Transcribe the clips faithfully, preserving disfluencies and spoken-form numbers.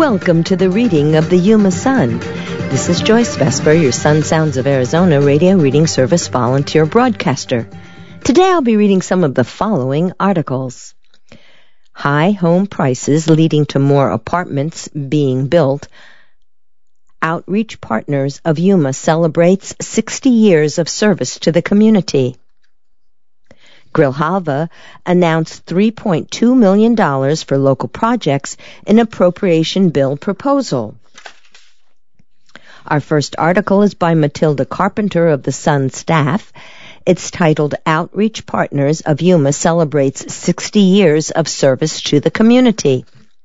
Welcome to the reading of the Yuma Sun. This is Joyce Vesper, your Sun Sounds of Arizona radio reading service volunteer broadcaster. Today I'll be reading some of the following articles. High home prices leading to more apartments being built. Outreach Partners of Yuma celebrates sixty years of service to the community. Grijalva announced three point two million dollars for local projects in appropriation bill proposal. Our first article is by Matilda Carpenter of the Sun staff. It's titled Outreach Partners of Yuma celebrates sixty years of service to the community.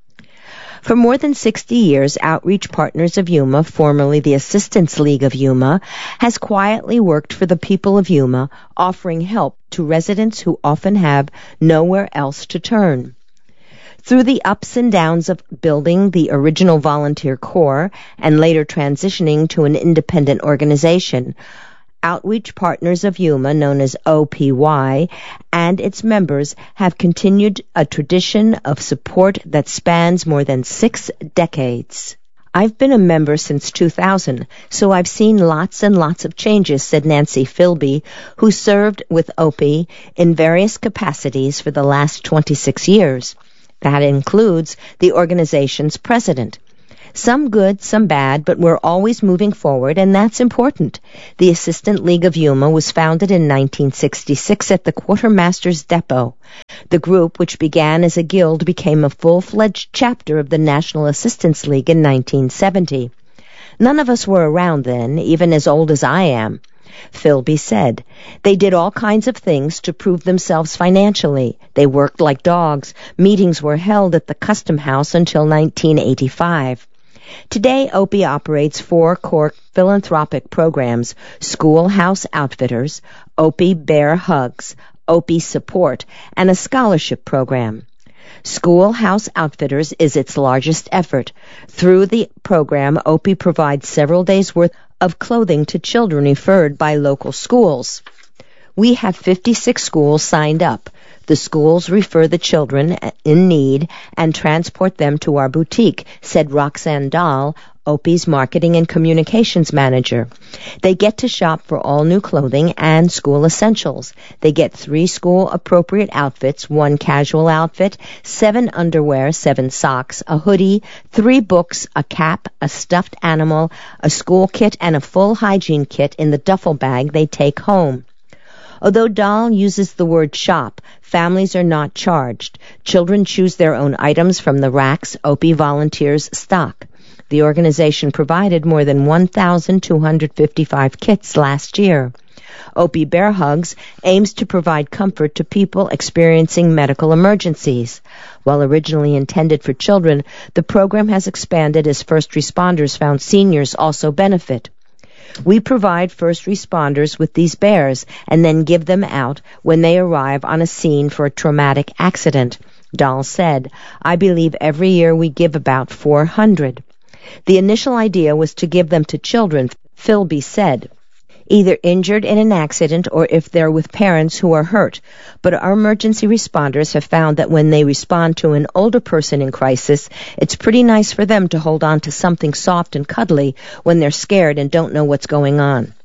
For more than sixty years, Outreach Partners of Yuma, formerly the Assistance League of Yuma, has quietly worked for the people of Yuma, offering help to residents who often have nowhere else to turn. Through the ups and downs of building the original volunteer corps and later transitioning to an independent organization, Outreach Partners of Yuma, known as O P Y, and its members have continued a tradition of support that spans more than six decades. I've been a member since two thousand, so I've seen lots and lots of changes, said Nancy Philby, who served with O P in various capacities for the last twenty-six years. That includes the organization's president. Some good, some bad, but we're always moving forward, and that's important. The Assistant League of Yuma was founded in nineteen sixty-six at the Quartermaster's Depot. The group, which began as a guild, became a full-fledged chapter of the National Assistance League in nineteen seventy. None of us were around then, even as old as I am. Philby said, they did all kinds of things to prove themselves financially. They worked like dogs. Meetings were held at the Custom House until nineteen eighty-five. Today, O P operates four core philanthropic programs: Schoolhouse Outfitters, O P Bear Hugs, O P Support, and a scholarship program. Schoolhouse Outfitters is its largest effort. Through the program, O P provides several days' worth of clothing to children referred by local schools. We have fifty-six schools signed up. The schools refer the children in need and transport them to our boutique, said Roxanne Dahl, O P's marketing and communications manager. They get to shop for all new clothing and school essentials. They get three school-appropriate outfits, one casual outfit, seven underwear, seven socks, a hoodie, three books, a cap, a stuffed animal, a school kit, and a full hygiene kit in the duffel bag they take home. Although Dahl uses the word shop, families are not charged. Children choose their own items from the racks O P volunteers stock. The organization provided more than one thousand two hundred fifty-five kits last year. O P Bear Hugs aims to provide comfort to people experiencing medical emergencies. While originally intended for children, the program has expanded as first responders found seniors also benefit. We provide first responders with these bears and then give them out when they arrive on a scene for a traumatic accident, Dahl said. I believe every year we give about four hundred. The initial idea was to give them to children, Philby said, either injured in an accident or if they're with parents who are hurt. But our emergency responders have found that when they respond to an older person in crisis, it's pretty nice for them to hold on to something soft and cuddly when they're scared and don't know what's going on.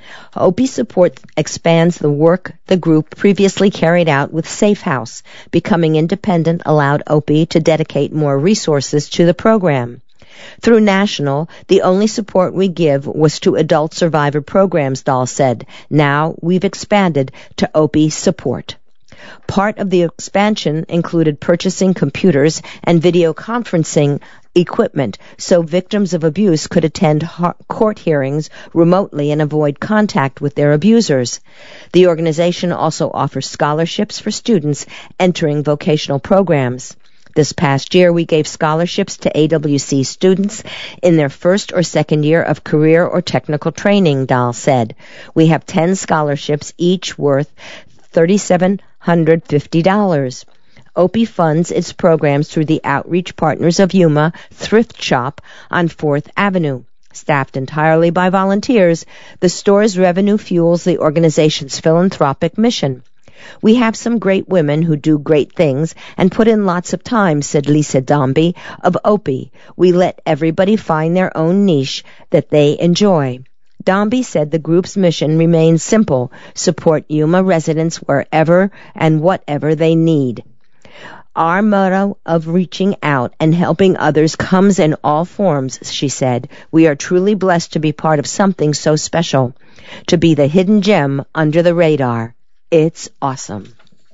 O P Support expands the work the group previously carried out with Safe House. Becoming independent allowed O P to dedicate more resources to the program. Through National, the only support we give was to adult survivor programs, Dahl said. Now we've expanded to O P Support. Part of the expansion included purchasing computers and video conferencing equipment so victims of abuse could attend court hearings remotely and avoid contact with their abusers. The organization also offers scholarships for students entering vocational programs. This past year, we gave scholarships to A W C students in their first or second year of career or technical training, Dahl said. We have ten scholarships, each worth three thousand seven hundred fifty dollars. O P funds its programs through the Outreach Partners of Yuma thrift shop on fourth Avenue. Staffed entirely by volunteers, the store's revenue fuels the organization's philanthropic mission. We have some great women who do great things and put in lots of time, said Lisa Dombey of Opie. We let everybody find their own niche that they enjoy. Dombey said the group's mission remains simple: support Yuma residents wherever and whatever they need. Our motto of reaching out and helping others comes in all forms, she said. We are truly blessed to be part of something so special, to be the hidden gem under the radar. It's awesome.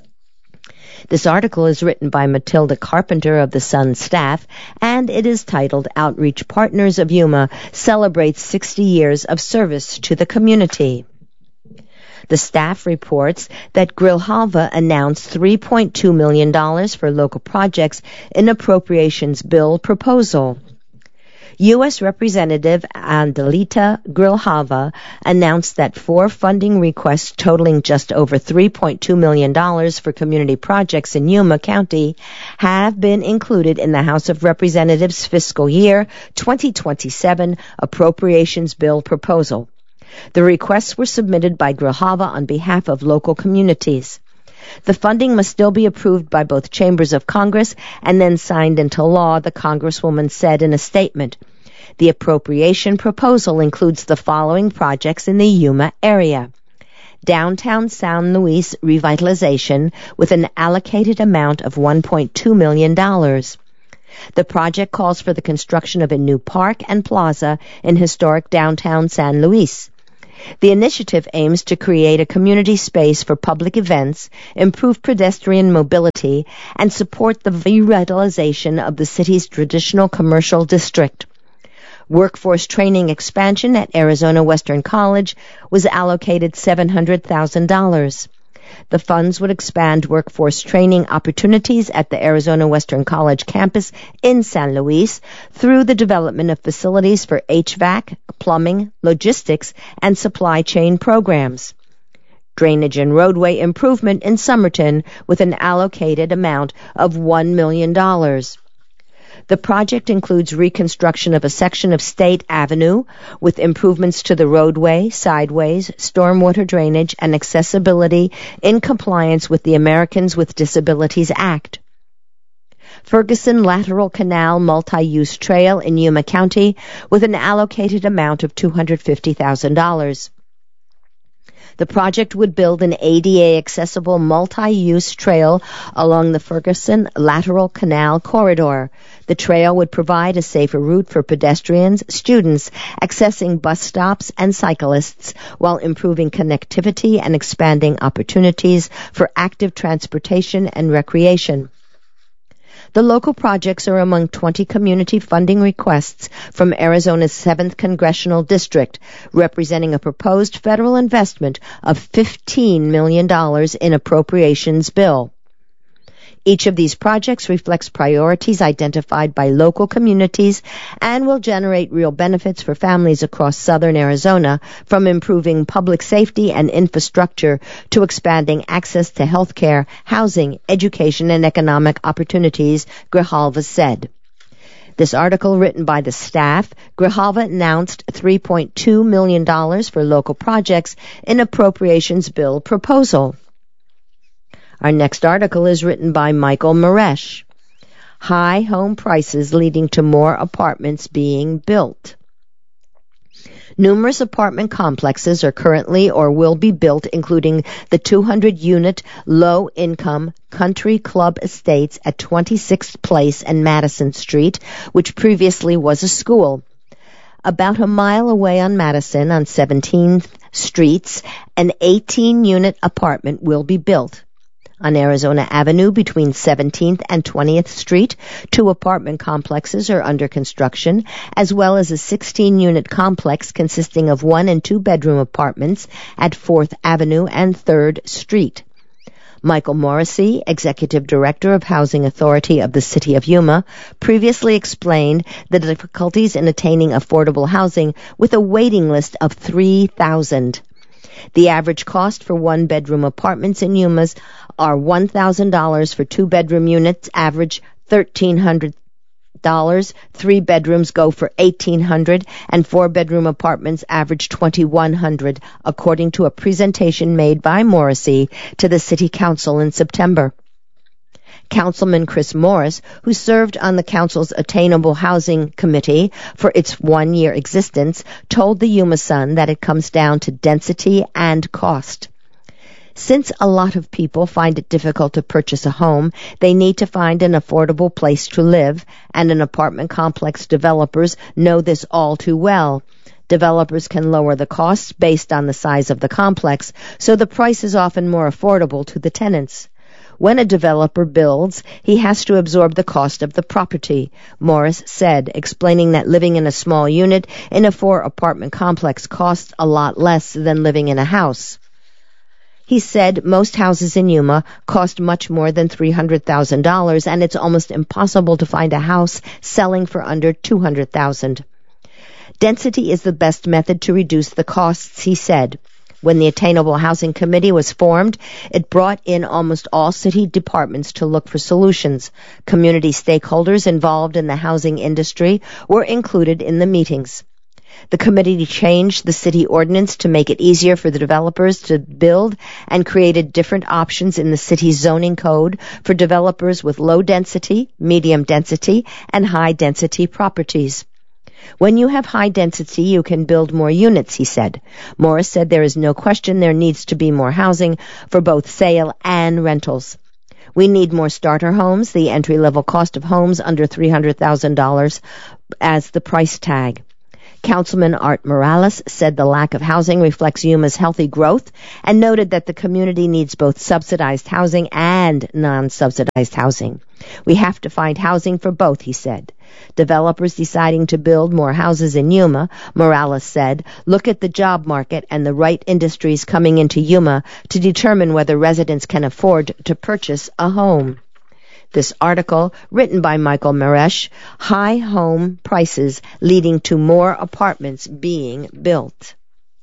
This article is written by Matilda Carpenter of the Sun staff, and it is titled Outreach Partners of Yuma Celebrates sixty years of Service to the Community. The staff reports that Grijalva announced three point two million dollars for local projects in appropriations bill proposal. U S Representative Adelita Grijalva announced that four funding requests totaling just over three point two million dollars for community projects in Yuma County have been included in the House of Representatives fiscal year twenty twenty-seven appropriations bill proposal. The requests were submitted by Grijalva on behalf of local communities. The funding must still be approved by both chambers of Congress and then signed into law, the Congresswoman said in a statement. The appropriation proposal includes the following projects in the Yuma area. Downtown San Luis revitalization with an allocated amount of one point two million dollars. The project calls for the construction of a new park and plaza in historic downtown San Luis. The initiative aims to create a community space for public events, improve pedestrian mobility, and support the revitalization of the city's traditional commercial district. Workforce training expansion at Arizona Western College was allocated seven hundred thousand dollars. The funds would expand workforce training opportunities at the Arizona Western College campus in San Luis through the development of facilities for H V A C, plumbing, logistics, and supply chain programs. Drainage and roadway improvement in Somerton with an allocated amount of one million dollars. The project includes reconstruction of a section of State Avenue with improvements to the roadway, sideways, stormwater drainage, and accessibility in compliance with the Americans with Disabilities Act. Ferguson Lateral Canal Multi-Use Trail in Yuma County with an allocated amount of two hundred fifty thousand dollars. The project would build an A D A-accessible multi-use trail along the Ferguson Lateral Canal corridor. The trail would provide a safer route for pedestrians, students accessing bus stops, and cyclists while improving connectivity and expanding opportunities for active transportation and recreation. The local projects are among twenty community funding requests from Arizona's seventh Congressional District, representing a proposed federal investment of fifteen million dollars in appropriations bill. Each of these projects reflects priorities identified by local communities and will generate real benefits for families across southern Arizona, from improving public safety and infrastructure to expanding access to health care, housing, education, and economic opportunities, Grijalva said. This article, written by the staff, Grijalva announced three point two million dollars for local projects in appropriations bill proposal. Our next article is written by Michael Maresh. High home prices leading to more apartments being built. Numerous apartment complexes are currently or will be built, including the two hundred unit low-income Country Club Estates at twenty-sixth Place and Madison Street, which previously was a school. About a mile away on Madison on seventeenth Streets, an eighteen unit apartment will be built. On Arizona Avenue between seventeenth and twentieth Street, two apartment complexes are under construction, as well as a sixteen unit complex consisting of one and two bedroom apartments at fourth Avenue and third Street. Michael Morrissey, Executive Director of Housing Authority of the City of Yuma, previously explained the difficulties in attaining affordable housing with a waiting list of three thousand. The average cost for one-bedroom apartments in Yuma's are one thousand dollars for two-bedroom units, average one thousand three hundred dollars, three bedrooms go for eighteen hundred dollars, and four-bedroom apartments average twenty-one hundred dollars, according to a presentation made by Morrissey to the City Council in September. Councilman Chris Morris, who served on the council's Attainable Housing Committee for its one-year existence, told the Yuma Sun that it comes down to density and cost. Since a lot of people find it difficult to purchase a home, they need to find an affordable place to live, and an apartment complex developers know this all too well. Developers can lower the costs based on the size of the complex, so the price is often more affordable to the tenants. When a developer builds, he has to absorb the cost of the property, Morris said, explaining that living in a small unit in a four-apartment complex costs a lot less than living in a house. He said most houses in Yuma cost much more than three hundred thousand dollars, and it's almost impossible to find a house selling for under two hundred thousand dollars. Density is the best method to reduce the costs, he said. When the Attainable Housing Committee was formed, it brought in almost all city departments to look for solutions. Community stakeholders involved in the housing industry were included in the meetings. The committee changed the city ordinance to make it easier for the developers to build and created different options in the city's zoning code for developers with low density, medium density, and high density properties. When you have high density, you can build more units, he said. Morris said there is no question there needs to be more housing for both sale and rentals. We need more starter homes, the entry-level cost of homes under three hundred thousand dollars as the price tag. Councilman Art Morales said the lack of housing reflects Yuma's healthy growth and noted that the community needs both subsidized housing and non-subsidized housing. We have to find housing for both, he said. Developers deciding to build more houses in Yuma, Morales said, look at the job market and the right industries coming into Yuma to determine whether residents can afford to purchase a home. This article, written by Michael Maresh, High Home Prices Leading to More Apartments Being Built.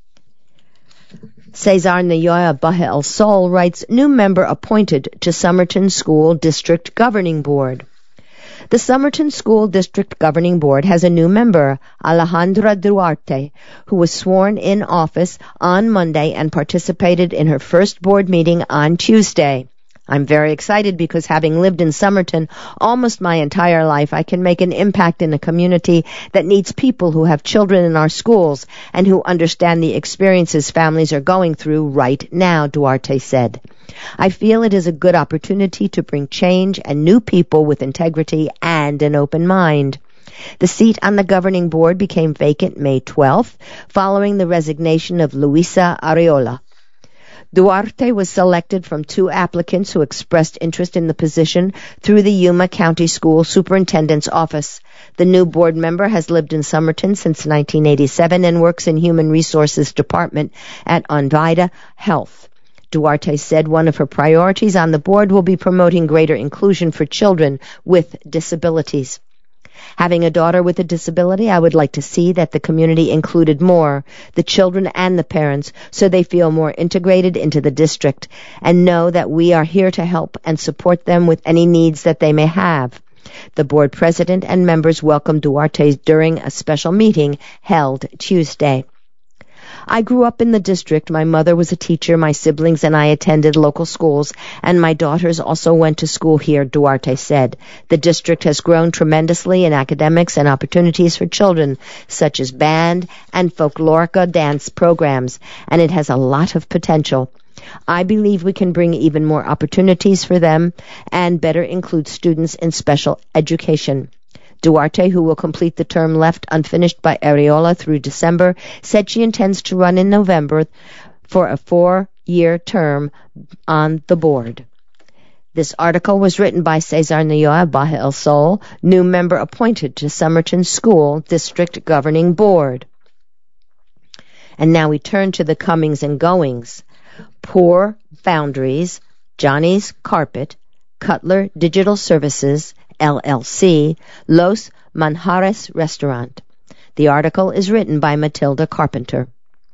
Cesar Nayoya Baha El Sol writes, new member appointed to Somerton School District Governing Board. The Somerton School District Governing Board has a new member, Alejandra Duarte, who was sworn in office on Monday and participated in her first board meeting on Tuesday. I'm very excited because having lived in Somerton almost my entire life, I can make an impact in a community that needs people who have children in our schools and who understand the experiences families are going through right now, Duarte said. I feel it is a good opportunity to bring change and new people with integrity and an open mind. The seat on the governing board became vacant May twelfth, following the resignation of Luisa Areola. Duarte was selected from two applicants who expressed interest in the position through the Yuma County School Superintendent's Office. The new board member has lived in Somerton since nineteen eighty-seven and works in Human Resources Department at Onvida Health. Duarte said one of her priorities on the board will be promoting greater inclusion for children with disabilities. Having a daughter with a disability, I would like to see that the community included more, the children and the parents, so they feel more integrated into the district and know that we are here to help and support them with any needs that they may have. The board president and members welcomed Duarte during a special meeting held Tuesday. I grew up in the district. My mother was a teacher, my siblings and I attended local schools, and my daughters also went to school here, Duarte said. The district has grown tremendously in academics and opportunities for children, such as band and folklorica dance programs, and it has a lot of potential. I believe we can bring even more opportunities for them and better include students in special education. Duarte, who will complete the term left unfinished by Areola through December, said she intends to run in November for a four-year term on the board. This article was written by Cesar Nayoya Baha El Sol, new member appointed to Somerton School District Governing Board. And now we turn to the comings and goings. Poor Foundries, Johnny's Carpet, Cutler Digital Services, L L C, Los Manjares Restaurant. The article is written by Matilda Carpenter.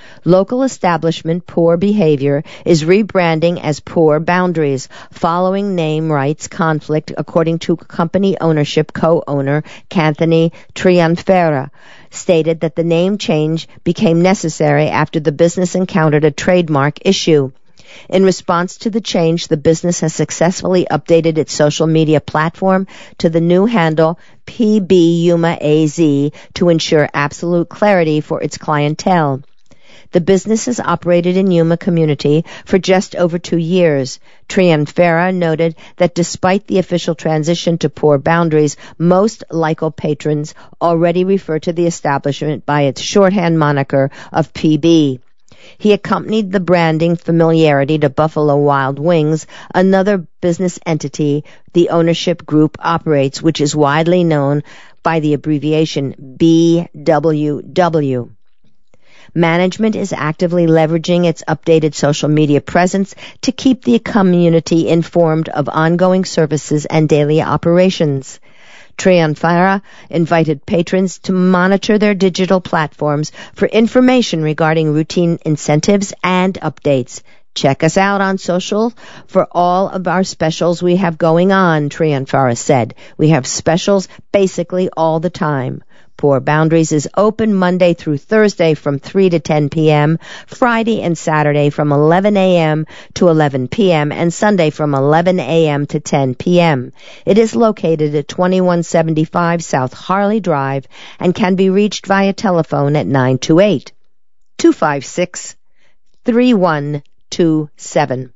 Local establishment Poor Behavior is rebranding as Poor Boundaries, following name rights conflict, according to company ownership co-owner Canthony Trianfera, stated that the name change became necessary after the business encountered a trademark issue. In response to the change, the business has successfully updated its social media platform to the new handle P B Yuma A Z to ensure absolute clarity for its clientele. The business has operated in Yuma community for just over two years. Trianfera noted that despite the official transition to Poor Boundaries, most Lyco patrons already refer to the establishment by its shorthand moniker of P B. He accompanied the branding familiarity to Buffalo Wild Wings, another business entity the ownership group operates, which is widely known by the abbreviation B W W. Management is actively leveraging its updated social media presence to keep the community informed of ongoing services and daily operations. Trianfera invited patrons to monitor their digital platforms for information regarding routine incentives and updates. Check us out on social for all of our specials we have going on, Trianfera said. We have specials basically all the time. Poor Boundaries is open Monday through Thursday from three to ten p.m., Friday and Saturday from eleven a.m. to eleven p.m., and Sunday from eleven a.m. to ten p.m. It is located at twenty-one seventy-five South Harley Drive and can be reached via telephone at nine two eight, two five six, three one two seven.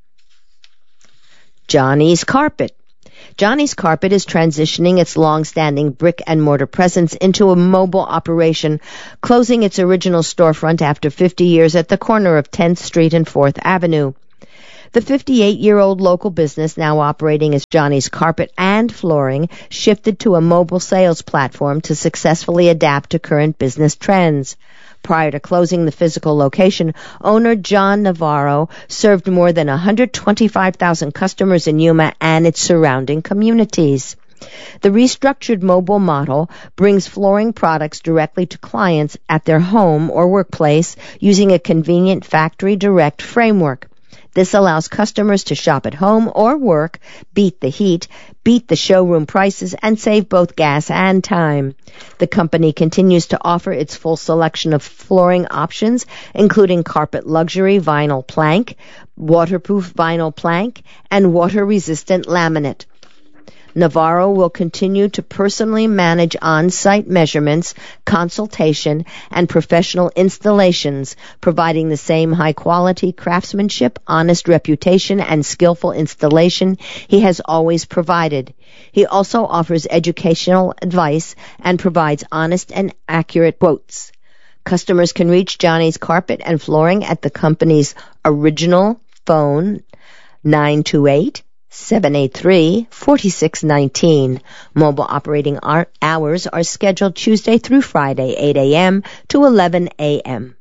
Johnny's Carpet. Johnny's Carpet is transitioning its long-standing brick-and-mortar presence into a mobile operation, closing its original storefront after fifty years at the corner of tenth Street and fourth Avenue. The fifty-eight-year-old local business, now operating as Johnny's Carpet and Flooring, shifted to a mobile sales platform to successfully adapt to current business trends. Prior to closing the physical location, owner John Navarro served more than one hundred twenty-five thousand customers in Yuma and its surrounding communities. The restructured mobile model brings flooring products directly to clients at their home or workplace using a convenient factory direct framework. This allows customers to shop at home or work, beat the heat, beat the showroom prices, and save both gas and time. The company continues to offer its full selection of flooring options, including carpet luxury vinyl plank, waterproof vinyl plank, and water-resistant laminate. Navarro will continue to personally manage on-site measurements, consultation, and professional installations, providing the same high-quality craftsmanship, honest reputation, and skillful installation he has always provided. He also offers educational advice and provides honest and accurate quotes. Customers can reach Johnny's Carpet and Flooring at the company's original phone, nine two eight, seven eight three, four six one nine. Mobile operating hours are scheduled Tuesday through Friday, eight a.m. to eleven a.m.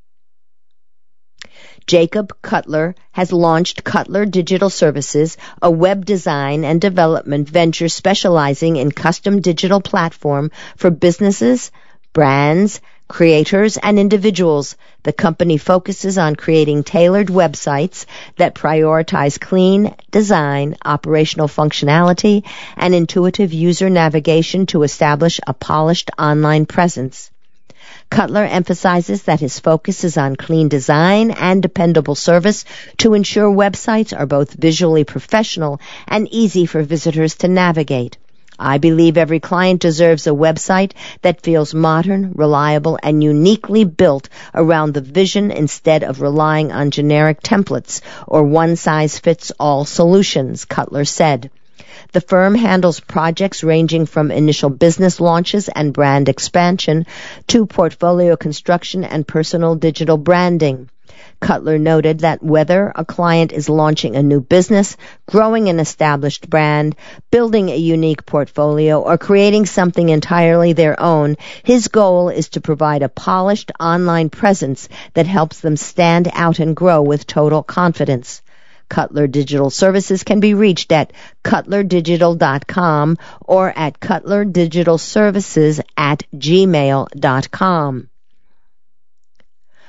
Jacob Cutler has launched Cutler Digital Services, a web design and development venture specializing in custom digital platform for businesses, brands, creators, and individuals. The company focuses on creating tailored websites that prioritize clean design, operational functionality, and intuitive user navigation to establish a polished online presence. Cutler emphasizes that his focus is on clean design and dependable service to ensure websites are both visually professional and easy for visitors to navigate. I believe every client deserves a website that feels modern, reliable, and uniquely built around the vision instead of relying on generic templates or one-size-fits-all solutions, Cutler said. The firm handles projects ranging from initial business launches and brand expansion to portfolio construction and personal digital branding. Cutler noted that whether a client is launching a new business, growing an established brand, building a unique portfolio, or creating something entirely their own, his goal is to provide a polished online presence that helps them stand out and grow with total confidence. Cutler Digital Services can be reached at cutler digital dot com or at cutler digital services at gmail dot com.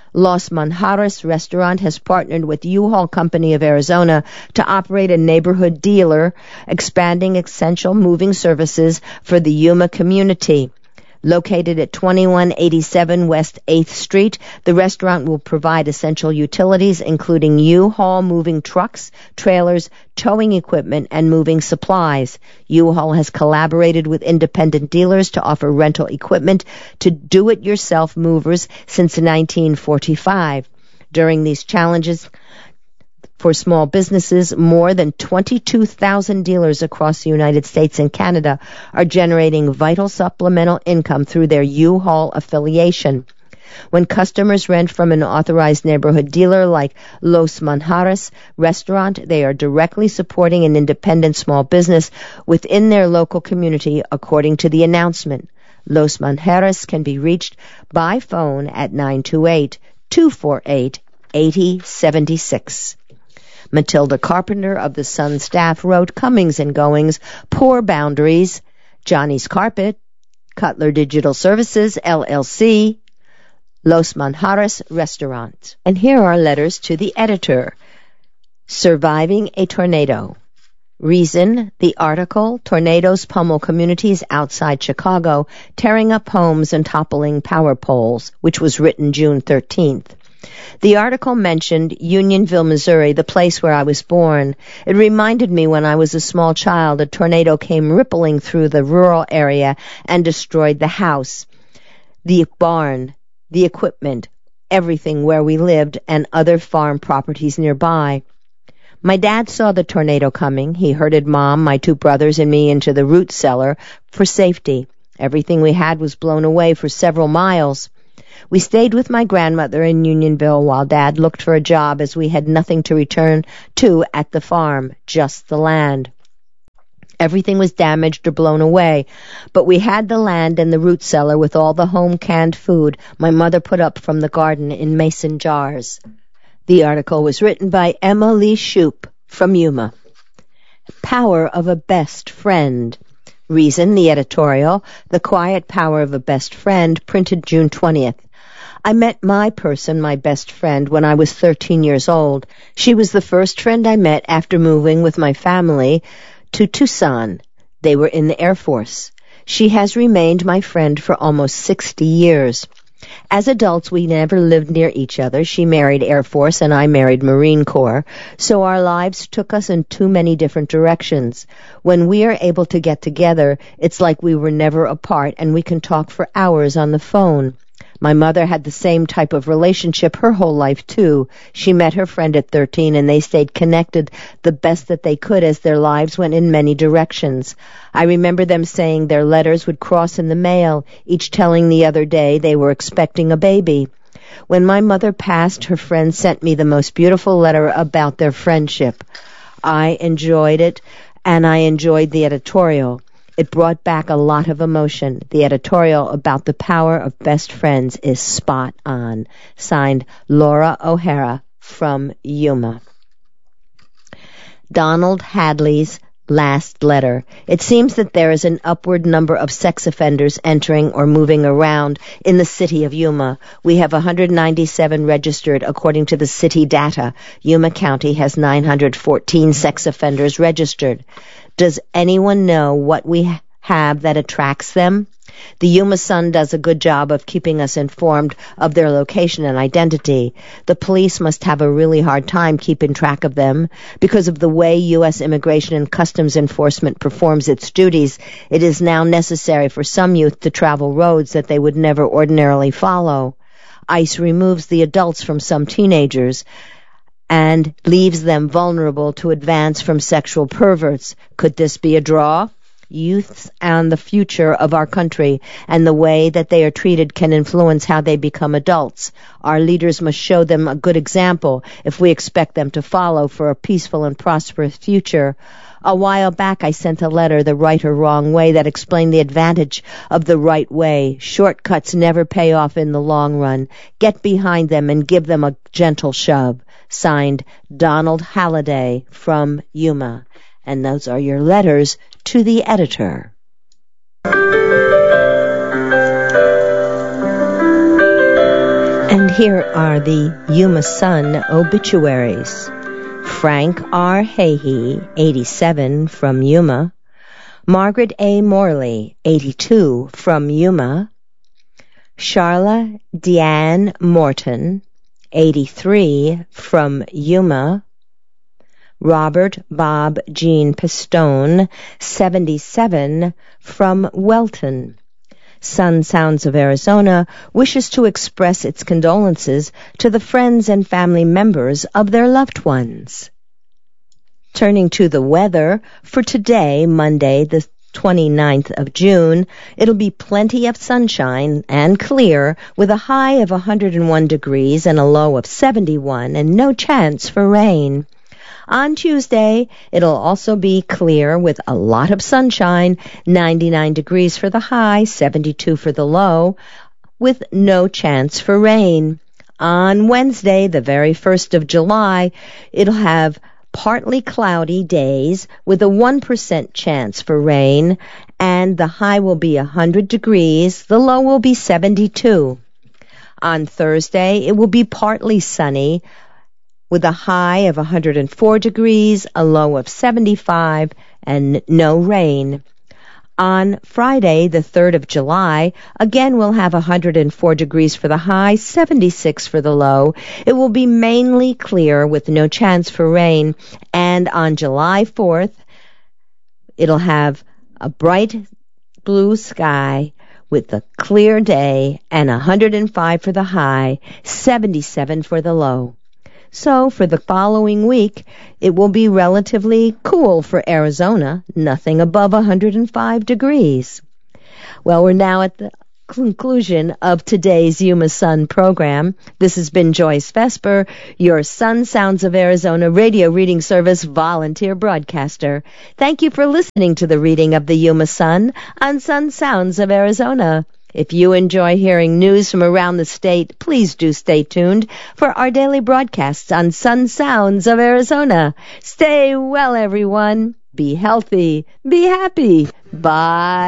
Los Manjares restaurant has partnered with U-Haul Company of Arizona to operate a neighborhood dealer, expanding essential moving services for the Yuma community. Located at twenty-one eighty-seven West eighth Street, the restaurant will provide essential utilities including U-Haul moving trucks, trailers, towing equipment, and moving supplies. U-Haul has collaborated with independent dealers to offer rental equipment to do-it-yourself movers since nineteen forty-five. During these challenges for small businesses, more than twenty-two thousand dealers across the United States and Canada are generating vital supplemental income through their U-Haul affiliation. When customers rent from an authorized neighborhood dealer like Los Manjares restaurant, they are directly supporting an independent small business within their local community, according to the announcement. Los Manjares can be reached by phone at nine two eight, two four eight, eight zero seven six. Matilda Carpenter of the Sun staff wrote Comings and Goings, Poor Boundaries, Johnny's Carpet, Cutler Digital Services, L L C, Los Manjares Restaurant. And here are letters to the editor. Surviving a Tornado. Reason, the article, Tornadoes Pummel Communities Outside Chicago, Tearing Up Homes and Toppling Power Poles, which was written June thirteenth. The article mentioned Unionville, Missouri, the place where I was born. It reminded me when I was a small child, a tornado came rippling through the rural area and destroyed the house, the barn, the equipment, everything where we lived, and other farm properties nearby. My dad saw the tornado coming. He herded Mom, my two brothers, and me into the root cellar for safety. Everything we had was blown away for several miles. We stayed with my grandmother in Unionville while Dad looked for a job, as we had nothing to return to at the farm, just the land. Everything was damaged or blown away, but we had the land and the root cellar with all the home canned food my mother put up from the garden in mason jars. The article was written by Emma Lee Shoup from Yuma. Power of a Best Friend. Reason, the editorial, The Quiet Power of a Best Friend, printed June twentieth. I met my person, my best friend, when I was thirteen years old. She was the first friend I met after moving with my family to Tucson. They were in the Air Force. She has remained my friend for almost sixty years. As adults, we never lived near each other. She married Air Force and I married Marine Corps, so our lives took us in too many different directions. When we are able to get together, it's like we were never apart, and we can talk for hours on the phone. My mother had the same type of relationship her whole life, too. She met her friend at thirteen, and they stayed connected the best that they could as their lives went in many directions. I remember them saying their letters would cross in the mail, each telling the other day they were expecting a baby. When my mother passed, her friend sent me the most beautiful letter about their friendship. I enjoyed it, and I enjoyed the editorial. It brought back a lot of emotion. The editorial about the power of best friends is spot on. Signed, Laura O'Hara from Yuma. Donald Hadley's last letter. It seems that there is an upward number of sex offenders entering or moving around in the city of Yuma. We have one hundred ninety-seven registered according to the city data. Yuma County has nine hundred fourteen sex offenders registered. Does anyone know what we have that attracts them? The Yuma Sun does a good job of keeping us informed of their location and identity. The police must have a really hard time keeping track of them. Because of the way U S Immigration and Customs Enforcement performs its duties, it is now necessary for some youth to travel roads that they would never ordinarily follow. ICE removes the adults from some teenagers and leaves them vulnerable to advance from sexual perverts. Could this be a draw? Youths and the future of our country and the way that they are treated can influence how they become adults. Our leaders must show them a good example if we expect them to follow for a peaceful and prosperous future. A while back I sent a letter, The Right or Wrong Way, that explained the advantage of the right way. Shortcuts never pay off in the long run. Get behind them and give them a gentle shove. Signed, Donald Halliday from Yuma. And those are your letters to the editor. And And here are the Yuma Sun obituaries. Frank R. Hahey, eighty-seven, from Yuma. Margaret A. Morley, eighty-two, from Yuma. Charla Deanne Morton, eighty-three, from Yuma. Robert Bob Jean Pistone, seventy-seven, from Welton. Sun Sounds of Arizona wishes to express its condolences to the friends and family members of their loved ones. Turning to the weather, for today, Monday, the twenty-ninth of June, it'll be plenty of sunshine and clear with a high of one hundred one degrees and a low of seventy-one and no chance for rain. On Tuesday, it'll also be clear with a lot of sunshine, ninety-nine degrees for the high, seventy-two for the low, with no chance for rain. On Wednesday, the very first of July, it'll have partly cloudy days with a one percent chance for rain, and the high will be one hundred degrees, the low will be seventy-two. On Thursday, it will be partly sunny, with a high of one hundred four degrees, a low of seventy-five, and no rain. On Friday, the third of July, again we'll have one hundred four degrees for the high, seventy-six for the low. It will be mainly clear with no chance for rain. And on July fourth, it'll have a bright blue sky with a clear day and one hundred five for the high, seventy-seven for the low. So for the following week, it will be relatively cool for Arizona, nothing above one hundred five degrees. Well, we're now at the conclusion of today's Yuma Sun program. This has been Joyce Vesper, your Sun Sounds of Arizona radio reading service volunteer broadcaster. Thank you for listening to the reading of the Yuma Sun on Sun Sounds of Arizona. If you enjoy hearing news from around the state, please do stay tuned for our daily broadcasts on Sun Sounds of Arizona. Stay well, everyone. Be healthy. Be happy. Bye.